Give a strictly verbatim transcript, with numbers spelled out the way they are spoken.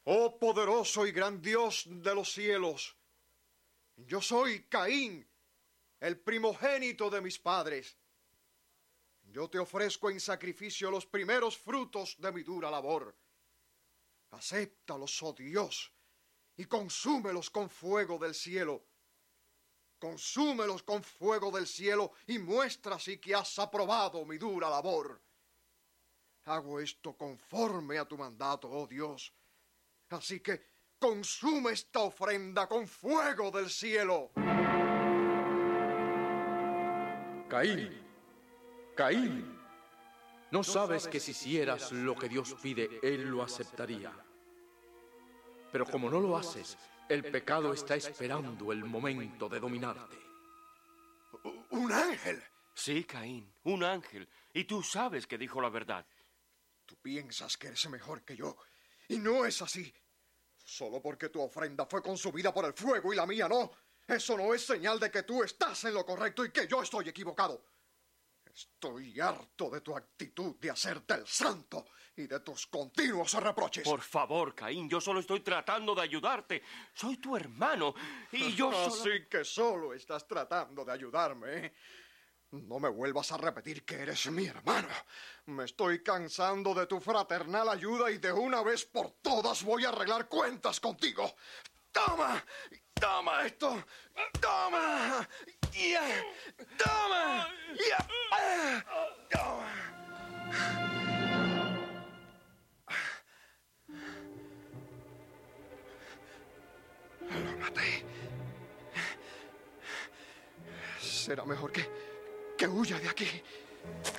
Oh poderoso y gran Dios de los cielos, yo soy Caín, el primogénito de mis padres. Yo te ofrezco en sacrificio los primeros frutos de mi dura labor. Acéptalos, oh Dios, y consúmelos con fuego del cielo. Consúmelos con fuego del cielo y muestra así que has aprobado mi dura labor. Hago esto conforme a tu mandato, oh Dios. Así que consume esta ofrenda con fuego del cielo. Caín, Caín, ¿no sabes que si hicieras lo que Dios pide, Él lo aceptaría? Pero como no lo haces, el pecado está esperando el momento de dominarte. ¿Un ángel? Sí, Caín, un ángel. Y tú sabes que dijo la verdad. Tú piensas que eres mejor que yo, y no es así. Solo porque tu ofrenda fue consumida por el fuego y la mía no. Eso no es señal de que tú estás en lo correcto y que yo estoy equivocado. Estoy harto de tu actitud de hacerte el santo y de tus continuos reproches. Por favor, Caín, yo solo estoy tratando de ayudarte. Soy tu hermano y yo solo... Así que solo estás tratando de ayudarme, ¿eh? No me vuelvas a repetir que eres mi hermano. Me estoy cansando de tu fraternal ayuda y de una vez por todas voy a arreglar cuentas contigo. ¡Toma! ¡Toma esto! ¡Toma! ¡Ya! ¡Toma! ¡Ya! ¡Toma! Lo maté. Será mejor que... que huya de aquí.